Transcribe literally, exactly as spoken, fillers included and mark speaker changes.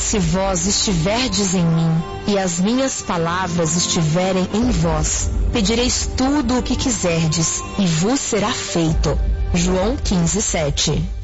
Speaker 1: Se vós estiverdes em mim, e as minhas palavras estiverem em vós, pedireis tudo o que quiserdes, e vos será feito. João quinze, sete.